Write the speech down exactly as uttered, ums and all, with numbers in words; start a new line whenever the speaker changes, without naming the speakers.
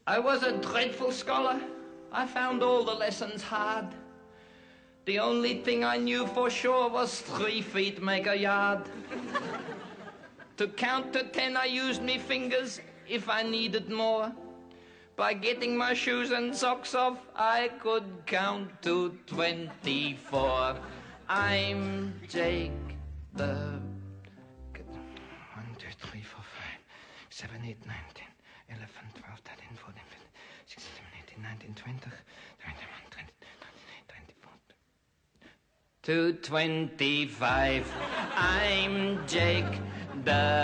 I was a dreadful scholar. I found all the lessons hard. The only thing I knew for sure was three feet make a yard. To count to ten I used me fingers if I needed more. By getting my shoes and socks off, I could count to twenty-four. I'm Jake the... One, two, three, four, five, seven, eight, nine, ten, eleven, twelve, thirteen, fourteen, fifteen, sixteen, seventeen, eighteen, nineteen, twenty, twenty-one, twenty, twenty-four. To twenty-five, I'm Jake the...